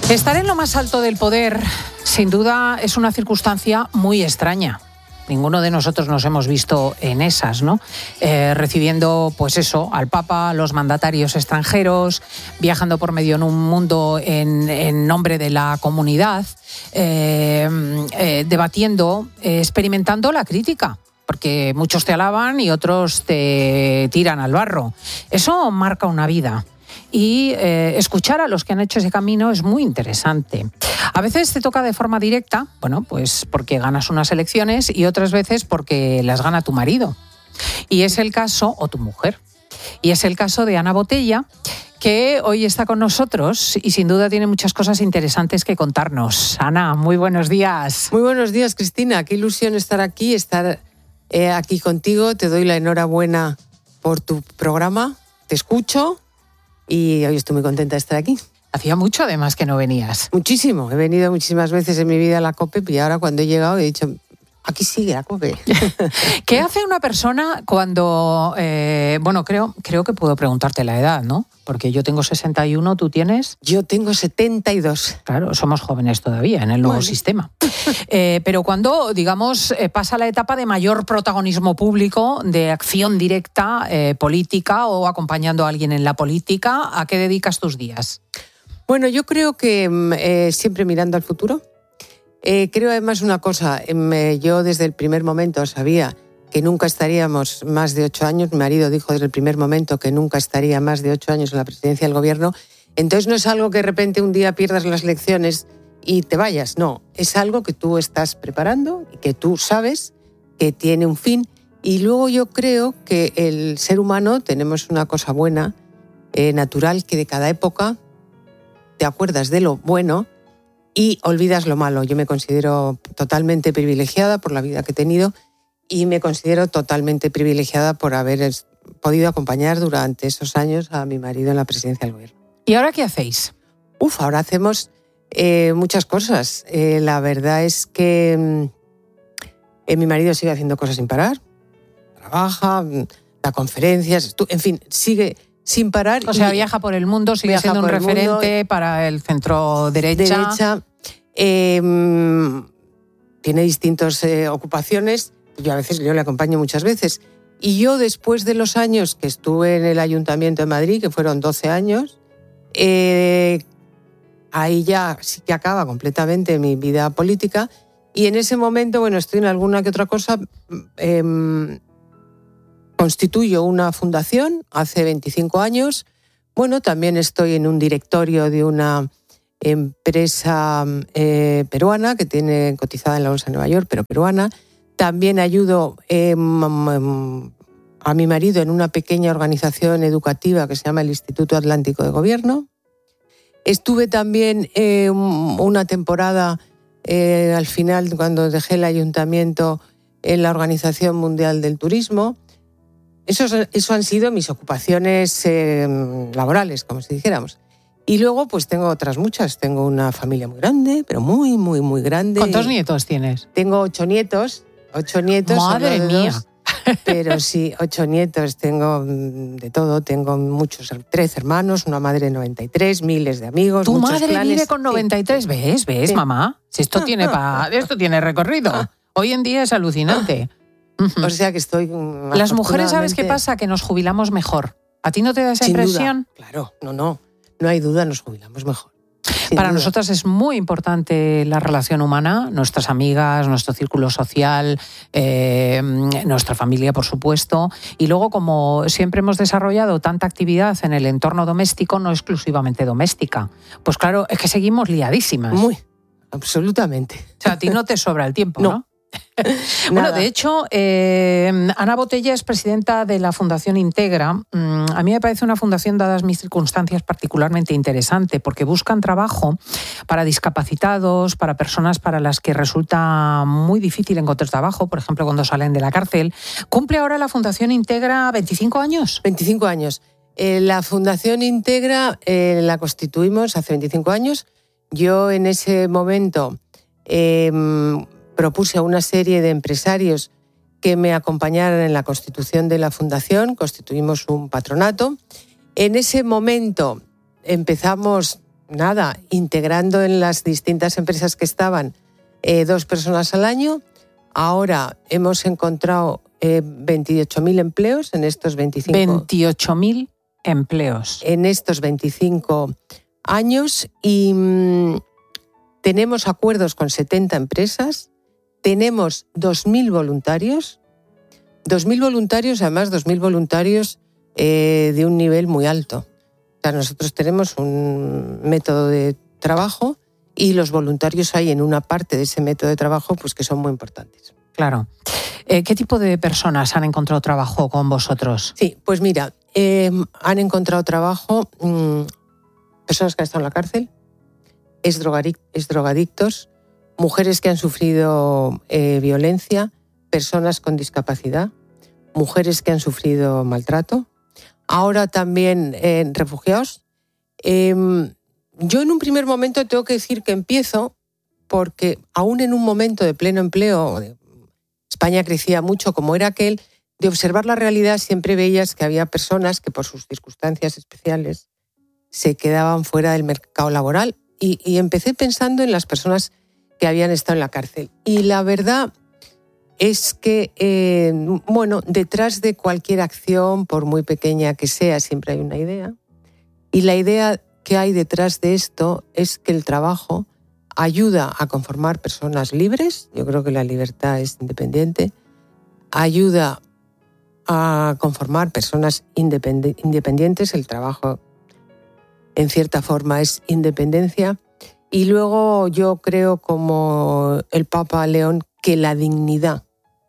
Estar en lo más alto del poder, sin duda, es una circunstancia muy extraña. Ninguno de nosotros nos hemos visto en esas, ¿no? Recibiendo, pues eso, al Papa, a los mandatarios extranjeros, viajando por medio en un mundo en nombre de la comunidad, debatiendo, experimentando la crítica. Porque muchos te alaban y otros te tiran al barro. Eso marca una vida. Y escuchar a los que han hecho ese camino es muy interesante. A veces te toca de forma directa, bueno, pues porque ganas unas elecciones, y otras veces porque las gana tu marido. Y es el caso, o tu mujer. Y es el caso de Ana Botella, que hoy está con nosotros y sin duda tiene muchas cosas interesantes que contarnos. Ana, muy buenos días. Muy buenos días, Cristina. Qué ilusión estar aquí aquí contigo. Te doy la enhorabuena por tu programa. Te escucho. Y hoy estoy muy contenta de estar aquí. Hacía mucho, además, que no venías. Muchísimo. He venido muchísimas veces en mi vida a la COPE y ahora cuando he llegado he dicho, aquí sigue la COPE. ¿Qué hace una persona cuando... bueno, creo que puedo preguntarte la edad, ¿no? Porque yo tengo 61, ¿tú tienes? Yo tengo 72. Claro, somos jóvenes todavía en el nuevo sistema. Pero cuando, digamos, pasa la etapa de mayor protagonismo público, de acción directa, política, o acompañando a alguien en la política, ¿a qué dedicas tus días? Bueno, yo creo que siempre mirando al futuro. Creo además una cosa, yo desde el primer momento sabía que nunca estaríamos más de 8 años, mi marido dijo desde el primer momento que nunca estaría más de 8 años en la presidencia del gobierno, entonces no es algo que de repente un día pierdas las elecciones y te vayas, no, es algo que tú estás preparando y que tú sabes que tiene un fin. Y luego yo creo que el ser humano tenemos una cosa buena, natural, que de cada época te acuerdas de lo bueno y olvidas lo malo. Yo me considero totalmente privilegiada por la vida que he tenido y me considero totalmente privilegiada por haber podido acompañar durante esos años a mi marido en la presidencia del gobierno. ¿Y ahora qué hacéis? Ahora hacemos muchas cosas. La verdad es que mi marido sigue haciendo cosas sin parar. Trabaja, da conferencias, en fin, sigue sin parar. O sea, viaja por el mundo, sigue siendo un referente para el centro derecha. Tiene distintas ocupaciones. Yo le acompaño muchas veces. Y yo, después de los años que estuve en el Ayuntamiento de Madrid, que fueron 12 años, ahí ya sí que acaba completamente mi vida política. Y en ese momento, bueno, estoy en alguna que otra cosa. Constituyo una fundación hace 25 años. Bueno, también estoy en un directorio de una empresa peruana que tiene cotizada en la Bolsa de Nueva York, pero peruana. También ayudo a mi marido en una pequeña organización educativa que se llama el Instituto Atlántico de Gobierno. Estuve también una temporada, al final, cuando dejé el ayuntamiento, en la Organización Mundial del Turismo. Eso han sido mis ocupaciones laborales, como si dijéramos. Y luego, pues tengo otras muchas. Tengo una familia muy grande, pero muy, muy, muy grande. ¿Cuántos nietos tienes? Tengo 8 nietos. 8 nietos. ¡Madre mía! Pero sí, 8 nietos. Tengo de todo. Tengo 13 hermanos, una madre de 93, miles de amigos. ¿Tu muchos madre planes. vive con 93? ¿Ves, Sí. mamá? Si esto tiene recorrido. Hoy en día es alucinante. O sea que estoy... Las mujeres, ¿sabes qué pasa? Que nos jubilamos mejor. ¿A ti no te da esa impresión? Duda. Claro, no hay duda, nos jubilamos mejor. Para nosotras es muy importante la relación humana, nuestras amigas, nuestro círculo social, nuestra familia, por supuesto. Y luego, como siempre hemos desarrollado tanta actividad en el entorno doméstico, no exclusivamente doméstica, pues claro, es que seguimos liadísimas. Muy, absolutamente. O sea, a ti no te sobra el tiempo, ¿no? Bueno, de hecho, Ana Botella es presidenta de la Fundación Integra. A mí me parece una fundación, dadas mis circunstancias, particularmente interesante, porque buscan trabajo para discapacitados, para personas para las que resulta muy difícil encontrar trabajo, por ejemplo, cuando salen de la cárcel. ¿Cumple ahora la Fundación Integra 25 años? 25 años. La Fundación Integra la constituimos hace 25 años. Yo en ese momento propuse a una serie de empresarios que me acompañaran en la constitución de la fundación. Constituimos un patronato. En ese momento empezamos integrando en las distintas empresas que estaban 2 personas al año. Ahora hemos encontrado 28.000 empleos en estos 25 28.000 empleos. En estos 25 años y tenemos acuerdos con 70 empresas, tenemos 2.000 voluntarios. 2.000 voluntarios, además 2.000 voluntarios de un nivel muy alto. O sea, nosotros tenemos un método de trabajo y los voluntarios hay en una parte de ese método de trabajo pues que son muy importantes. Claro. ¿Qué tipo de personas han encontrado trabajo con vosotros? Sí, pues mira, han encontrado trabajo personas que han estado en la cárcel, drogadictos, mujeres que han sufrido violencia, personas con discapacidad, mujeres que han sufrido maltrato, ahora también refugiados. Yo en un primer momento tengo que decir que empiezo porque aún en un momento de pleno empleo, España crecía mucho como era aquel, de observar la realidad siempre veías que había personas que por sus circunstancias especiales se quedaban fuera del mercado laboral y empecé pensando en las personas que habían estado en la cárcel. Y la verdad es que, detrás de cualquier acción, por muy pequeña que sea, siempre hay una idea. Y la idea que hay detrás de esto es que el trabajo ayuda a conformar personas libres. Yo creo que la libertad es independiente. Ayuda a conformar personas independientes. El trabajo, en cierta forma, es independencia. Y luego yo creo, como el Papa León, que la dignidad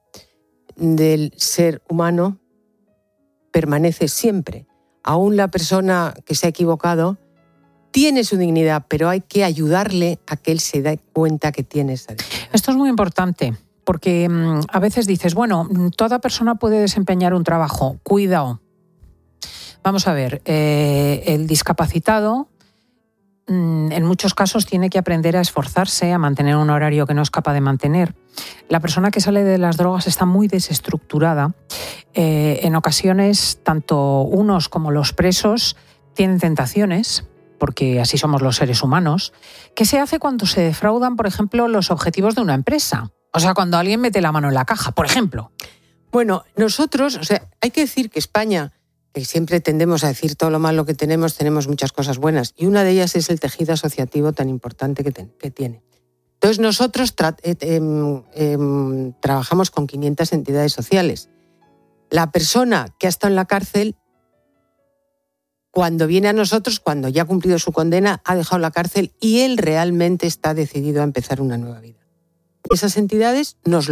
del ser humano permanece siempre. Aún la persona que se ha equivocado tiene su dignidad, pero hay que ayudarle a que él se dé cuenta que tiene esa dignidad. Esto es muy importante, porque a veces dices, bueno, toda persona puede desempeñar un trabajo. Cuidado. Vamos a ver, el discapacitado en muchos casos tiene que aprender a esforzarse, a mantener un horario que no es capaz de mantener. La persona que sale de las drogas está muy desestructurada. En ocasiones, tanto unos como los presos tienen tentaciones, porque así somos los seres humanos. ¿Qué se hace cuando se defraudan, por ejemplo, los objetivos de una empresa? O sea, cuando alguien mete la mano en la caja, por ejemplo. Bueno, nosotros, hay que decir que España, que siempre tendemos a decir todo lo malo que tenemos muchas cosas buenas. Y una de ellas es el tejido asociativo tan importante que tiene. Entonces nosotros trabajamos con 500 entidades sociales. La persona que ha estado en la cárcel, cuando viene a nosotros, cuando ya ha cumplido su condena, ha dejado la cárcel y él realmente está decidido a empezar una nueva vida. Esas entidades nos